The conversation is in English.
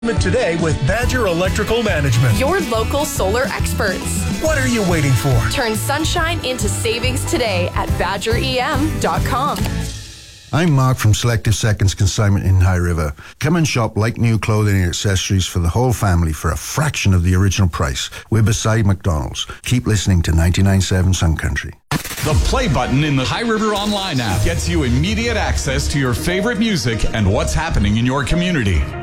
Today with Badger Electrical Management. Your local solar experts. What are you waiting for? Turn sunshine into savings today at badgerem.com. I'm Mark from Selective Seconds Consignment in High River. Come and shop like new clothing and accessories for the whole family for a fraction of the original price. We're beside McDonald's. Keep listening to 99.7 Sun Country. The play button in the High River Online app gets you immediate access to your favorite music and what's happening in your community.